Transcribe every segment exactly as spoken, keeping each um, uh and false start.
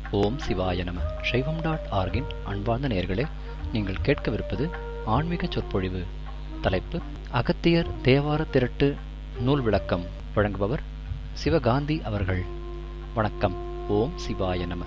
ஓம் சிவாய நம. சைவம் டாட் ஆர்கின் அன்பார்ந்த நேயர்களே, நீங்கள் கேட்கவிருப்பது ஆன்மீக சொற்பொழிவு. தலைப்பு அகத்தியர் தேவார திரட்டு நூல் விளக்கம். வழங்குபவர் சிவகாந்தி அவர்கள். வணக்கம். ஓம் சிவாய நம.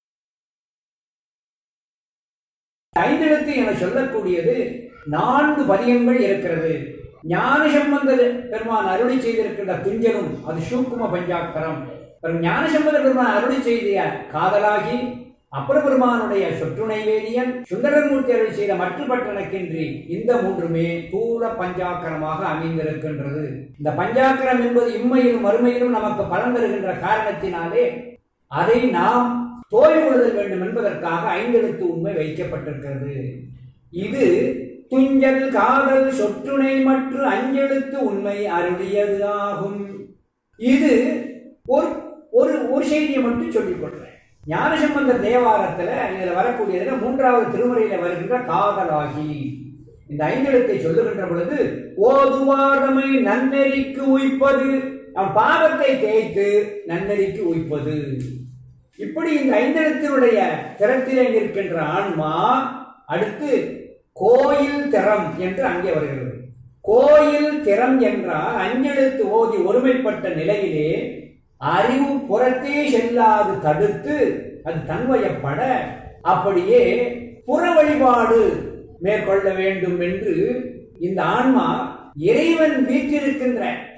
ஐந்தெழுத்து என சொல்லக்கூடியது நான்கு பதியங்கள் இருக்கிறது. ஞானசம்பந்த பெருமான் அருளி செய்திருக்கின்ற துஞ்சலும் அது சூக்கும பஞ்சாக்கரம். ஞானசம்பந்த பெருமான் அருளி செய்திய காதலாகி, அப்பர பெருமானுடைய சொற்றுணை வேதியன், சுந்தரமூர்த்தி அருளி செய்த மற்றுப்பட்டனக்கின்றி இந்த மூன்றுமே தூள பஞ்சாக்கரமாக அமைந்திருக்கின்றது. இந்த பஞ்சாக்கரம் என்பது இம்மையிலும் மறுமையிலும் நமக்கு பலன் தருகின்ற காரணத்தினாலே அதை நாம் தோய் கொள்ளுதல் வேண்டும் என்பதற்காக ஐந்தெழுத்து உண்மை வைக்கப்பட்டிருக்கிறது. இது துஞ்சல் காதல் சொற்றுணை மற்றும் அஞ்செழுத்து உண்மை அருளியது ஆகும். இது ஒரு ஒரு ஒரு செய்தியை மட்டும் சொல்லிக் கொள்றேன். ஞானசம்பந்த தேவாரத்துல இதுல வரக்கூடியதுல மூன்றாவது திருமுறையில வருகின்ற காதலாகி இந்த ஐந்தெழுத்தை சொல்லுகின்ற பொழுது, ஓதுவாரமை நன்னெறிக்கு உய்ப்பது, அவன் பாவத்தை தேய்த்து நன்னெறிக்கு உய்ப்பது. இப்படி இந்த ஐந்தெழுத்தினுடைய திறத்திலே நிற்கின்ற ஆன்மா அடுத்து கோயில் திறம் என்று அங்கே வருகிறது. கோயில் திறம் என்றால் அஞ்செழுத்து ஓதி ஒருமைப்பட்ட நிலையிலே அறிவு புறத்தே செல்லாது தடுத்து அது தன்வயப்பட அப்படியே புற வழிபாடு மேற்கொள்ள வேண்டும் என்று இந்த ஆன்மா இறைவன் வீற்றிருக்கின்ற